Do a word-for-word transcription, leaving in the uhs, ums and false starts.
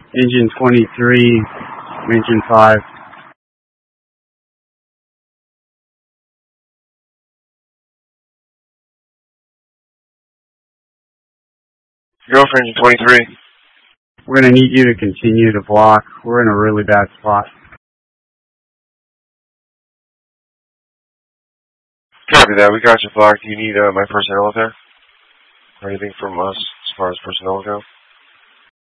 Engine twenty-three, engine five. Go for engine twenty-three. We're going to need you to continue to block. We're in a really bad spot. Copy that. We got you, Flock. Do you need uh, my personnel there? Or anything from us as far as personnel go?